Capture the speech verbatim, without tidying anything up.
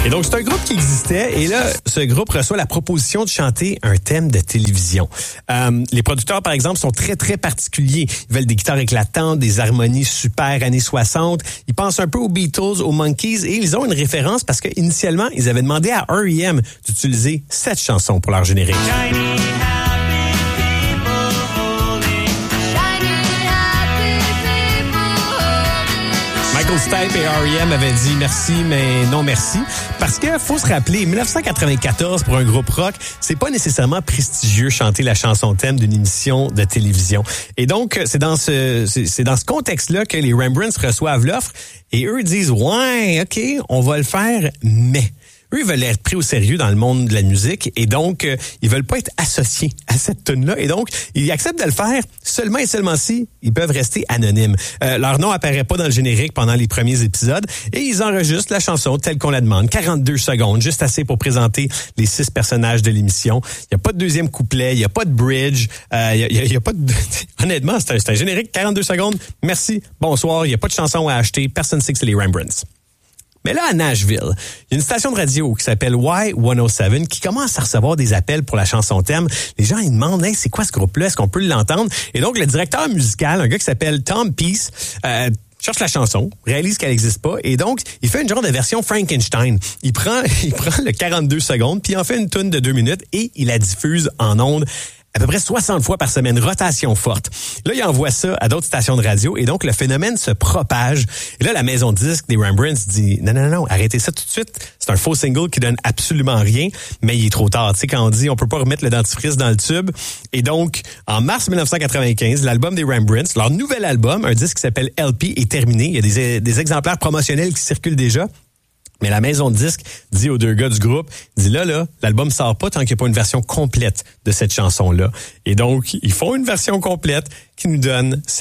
Et donc, c'est un groupe qui existait. Et là, ce groupe reçoit la proposition de chanter un thème de télévision. Euh, les producteurs, par exemple, sont très, très particuliers. Ils veulent des guitares éclatantes, des harmonies super années soixante. Ils pensent un peu aux Beatles, aux Monkees. Et ils ont une référence parce qu'initialement, ils avaient demandé à R E M d'utiliser cette chanson pour leur générique. Michael Stipe et R E M avaient dit merci, mais non merci. Parce que faut se rappeler, dix-neuf cent quatre-vingt-quatorze, pour un groupe rock, c'est pas nécessairement prestigieux chanter la chanson thème d'une émission de télévision. Et donc, c'est dans ce, c'est, c'est dans ce contexte-là que les Rembrandts reçoivent l'offre et eux disent, ouais, OK, on va le faire, mais... Eux, ils veulent être pris au sérieux dans le monde de la musique et donc, euh, ils veulent pas être associés à cette tune-là. Et donc, ils acceptent de le faire seulement et seulement si ils peuvent rester anonymes. Euh, leur nom apparaît pas dans le générique pendant les premiers épisodes et ils enregistrent la chanson telle qu'on la demande. quarante-deux secondes, juste assez pour présenter les six personnages de l'émission. Il y a pas de deuxième couplet, il y a pas de bridge, euh, il y a, il y a pas de... Honnêtement, c'est un, c'est un générique, quarante-deux secondes. Merci, bonsoir, il y a pas de chanson à acheter, personne ne sait que c'est les Rembrandts. Mais là, à Nashville, il y a une station de radio qui s'appelle Y cent sept qui commence à recevoir des appels pour la chanson thème. Les gens, ils demandent, hey, c'est quoi ce groupe-là? Est-ce qu'on peut l'entendre? Et donc, le directeur musical, un gars qui s'appelle Tom Peace, euh, cherche la chanson, réalise qu'elle n'existe pas, et donc, il fait une genre de version Frankenstein. Il prend, il prend le quarante-deux secondes, puis il en fait une tune de deux minutes, et il la diffuse en ondes à peu près soixante fois par semaine, rotation forte. Là, il envoie ça à d'autres stations de radio et donc le phénomène se propage. Et là, la maison de disques des Rembrandts dit « Non, non, non, arrêtez ça tout de suite. C'est un faux single qui donne absolument rien, mais il est trop tard. » Tu sais, quand on dit « On peut pas remettre le dentifrice dans le tube. » Et donc, en mars dix-neuf cent quatre-vingt-quinze, l'album des Rembrandts, leur nouvel album, un disque qui s'appelle L P, est terminé. Il y a des, des exemplaires promotionnels qui circulent déjà. Mais la maison de disques dit aux deux gars du groupe, dit là, là, l'album sort pas tant qu'il n'y a pas une version complète de cette chanson-là. Et donc, ils font une version complète qui nous donne